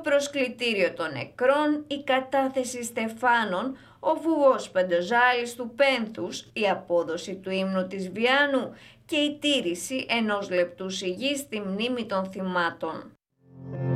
προσκλητήριο των νεκρών, η κατάθεση στεφάνων, ο βουβός πεντοζάλης του πένθους, η απόδοση του ύμνου της Βιάνου και η τήρηση 1 λεπτού σιγής στη μνήμη των θυμάτων.